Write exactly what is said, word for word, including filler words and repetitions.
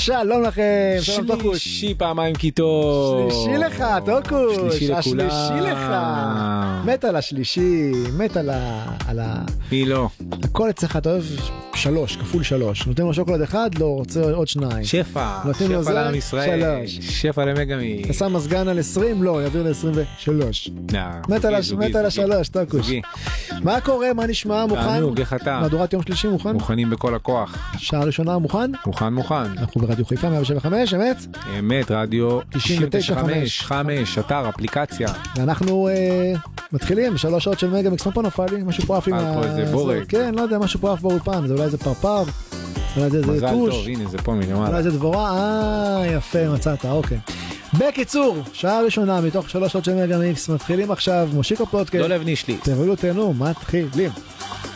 שלום לכם, שלום טוקוש. שלישי פעמיים כיתות. שלישי לך, טוקוש. שלישי לכולם. השלישי לך. מת על השלישי, מת על ה... על ה... מי לא? הכל אצלך, אתה אוהב שלוש, כפול שלוש. נותן לו שוקולד אחד, לא, רוצה עוד שניים. שפע. נותנים לו שפע זה, לעם ישראל. שלוש. שפע למגמי. אתה שם מזגן על עשרים, לא, יעביר ל-עשרים ושלוש. מת על הש- מת על השלוש, טוקוש. זוגי. מה קורה, מה נשמע, מוכן? תענוג, איך אתה? מהדורת יום שלישי, מוכן? מוכנים בכל הכוח. שעה ראשונה, מוכן? מוכן מוכן. אנחנו ברדיו חיפה מאה שבע וחמש, אמת? אמת, רדיו תשעים ותשע חמש חמש, אתר, אפליקציה. ואנחנו אה, מתחילים שלוש שעות של מגה מיקס. מה פה נפל לי? משהו פה עף עם נפל פה איזה זה- בורג. כן, לא יודע, משהו פה עף באולפן, זה אולי איזה פרפר, אולי זה איזה מזל טוש, טוב, הנה זה פה אולי מלמעלה. זה דבורה, אה, יפה, מצאת, אוקיי. בקיצור, שעה ראשונה מתוך שלוש שעות של מגה מיקס, מתחילים עכשיו, מושיקו פודקאסט. דולב נישליץ. תראו, תהנו, מתחילים.